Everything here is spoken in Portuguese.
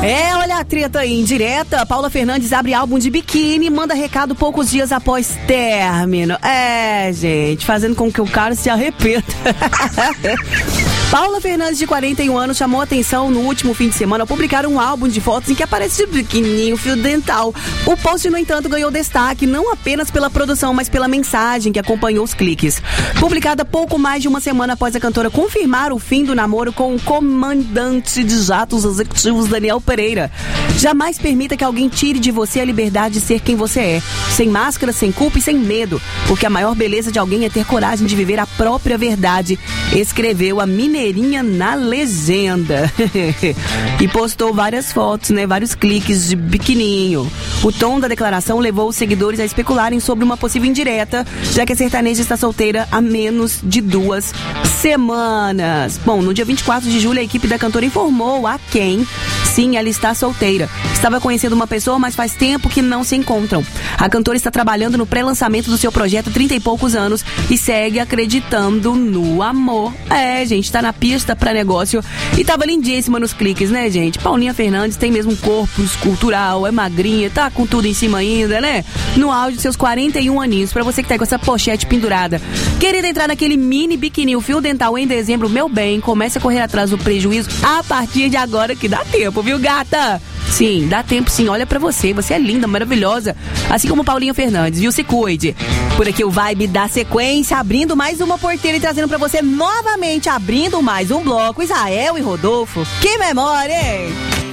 Olha a treta aí, indireta. Paula Fernandes abre álbum de biquíni e manda recado poucos dias após término. Gente, fazendo com que o cara se arrependa. Paula Fernandes, de 41 anos, chamou atenção no último fim de semana ao publicar um álbum de fotos em que aparece de biquininho, fio dental. O post, no entanto, ganhou destaque não apenas pela produção, mas pela mensagem que acompanhou os cliques. Publicada pouco mais de uma semana após a cantora confirmar o fim do namoro com o comandante de jatos executivos Daniel Pereira. Jamais permita que alguém tire de você a liberdade de ser quem você é, sem máscara, sem culpa e sem medo, porque a maior beleza de alguém é ter coragem de viver a própria verdade, escreveu a mineirinha na legenda. E postou várias fotos, vários cliques de biquininho. O tom da declaração levou os seguidores a especularem sobre uma possível indireta, já que a sertaneja está solteira há menos de 2 semanas. Bom, no dia 24 de julho, a equipe da cantora informou a quem, sim, ela está solteira. Estava conhecendo uma pessoa, mas faz tempo que não se encontram. A cantora está trabalhando no pré-lançamento do seu projeto 30 e poucos anos e segue acreditando no amor. Gente, tá na pista pra negócio e tava lindíssima nos cliques, né, gente? Paulinha Fernandes tem mesmo um corpo escultural, é magrinha, tá com tudo em cima ainda, né? No auge de seus 41 aninhos, pra você que tá com essa pochete pendurada. Querida entrar naquele mini biquíni, o fio dental em dezembro, meu bem, comece a correr atrás do prejuízo a partir de agora que dá tempo, viu, gata? Sim, dá tempo sim, olha pra você, você é linda, maravilhosa, assim como Paulinha Fernandes, viu? Se cuide. Por aqui o Vibe dá sequência, abrindo mais uma porteira e trazendo pra você novamente, abrindo mais um bloco, Israel e Rodolfo. Que memória, hein?